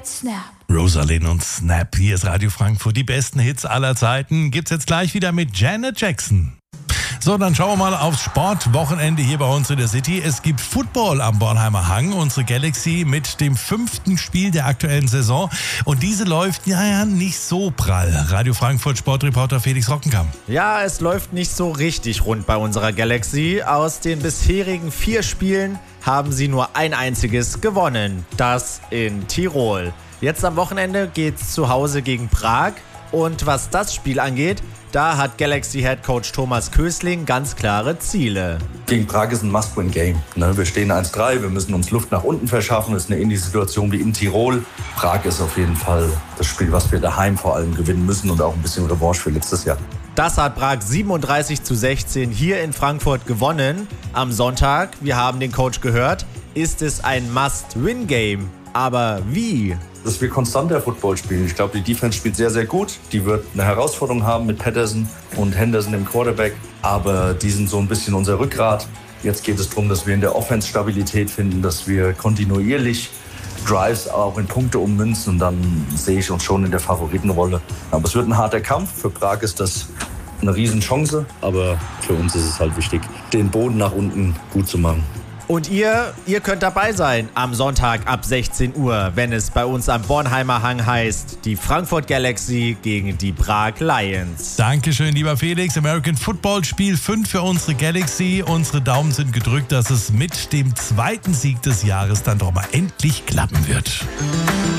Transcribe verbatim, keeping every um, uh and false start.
mit Snap. Rosalind und Snap, hier ist Radio Frankfurt. Die besten Hits aller Zeiten gibt's jetzt gleich wieder mit Janet Jackson. So, dann schauen wir mal aufs Sportwochenende hier bei uns in der City. Es gibt Football am Bornheimer Hang, unsere Galaxy mit dem fünften Spiel der aktuellen Saison. Und diese läuft, ja, ja, nicht so prall. Radio Frankfurt Sportreporter Felix Rockenkamp. Ja, es läuft nicht so richtig rund bei unserer Galaxy. Aus den bisherigen vier Spielen haben sie nur ein einziges gewonnen. Das in Tirol. Jetzt am Wochenende geht's zu Hause gegen Prag. Und was das Spiel angeht, da hat Galaxy-Headcoach Thomas Kösling ganz klare Ziele. Gegen Prag ist ein Must-Win-Game. Ne? Wir stehen eins drei, wir müssen uns Luft nach unten verschaffen. Das ist eine ähnliche Situation wie in Tirol. Prag ist auf jeden Fall das Spiel, was wir daheim vor allem gewinnen müssen und auch ein bisschen Revanche für letztes Jahr. Das hat Prag siebenunddreißig zu sechzehn hier in Frankfurt gewonnen. Am Sonntag, wir haben den Coach gehört, ist es ein Must-Win-Game. Aber wie? Dass wir konstanter Football spielen. Ich glaube, die Defense spielt sehr, sehr gut. Die wird eine Herausforderung haben mit Patterson und Henderson im Quarterback. Aber die sind so ein bisschen unser Rückgrat. Jetzt geht es darum, dass wir in der Offense Stabilität finden, dass wir kontinuierlich Drives auch in Punkte ummünzen. Und dann sehe ich uns schon in der Favoritenrolle. Aber es wird ein harter Kampf. Für Prag ist das eine Riesenchance. Aber für uns ist es halt wichtig, den Boden nach unten gut zu machen. Und ihr, ihr könnt dabei sein am Sonntag ab sechzehn Uhr, wenn es bei uns am Bornheimer Hang heißt, die Frankfurt Galaxy gegen die Prag Lions. Dankeschön, lieber Felix. American Football Spiel fünf für unsere Galaxy. Unsere Daumen sind gedrückt, dass es mit dem zweiten Sieg des Jahres dann doch mal endlich klappen wird.